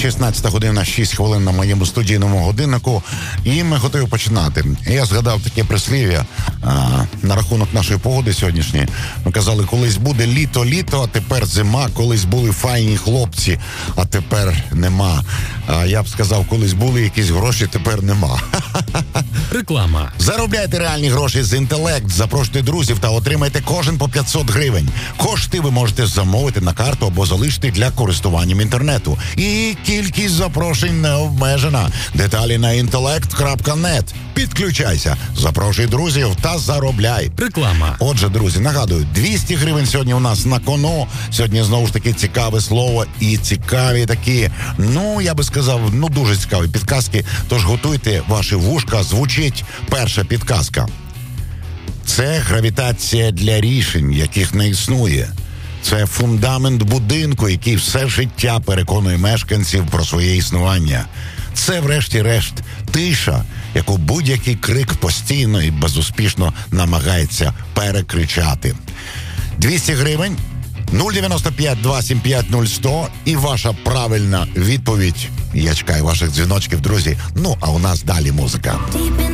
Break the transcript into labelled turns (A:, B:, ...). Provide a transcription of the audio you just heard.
A: 16 година, 6 хвилин на моєму студійному годиннику, і ми готові починати. Я згадав таке прислів'я на рахунок нашої погоди сьогоднішньої. Ми казали, колись буде літо, а тепер зима, колись були файні хлопці, а тепер нема. А я б сказав, колись були якісь гроші, тепер нема.
B: Реклама.
A: Заробляйте реальні гроші з інтелект, запрошуйте друзів та отримайте кожен по 500 гривень. Кошти ви можете замовити на карту або залишити для користуванням інтернету. І кількість запрошень не обмежена. Деталі на intellect.net. Підключайся, запрошуй друзів та заробляй.
B: Реклама.
A: Отже, друзі, нагадую, 200 гривень сьогодні у нас на кону. Сьогодні, знову ж таки, цікаве слово і цікаві такі, я би сказав, дуже цікаві підказки. Тож готуйте ваші вушка, звучить перша підказка. Це гравітація для рішень, яких не існує. Це фундамент будинку, який все життя переконує мешканців про своє існування. Це, врешті-решт, тиша, яку будь-який крик постійно і безуспішно намагається перекричати. 200 гривень, 095-275-0100 і ваша правильна відповідь. Я чекаю ваших дзвіночків, друзі. А у нас далі музика.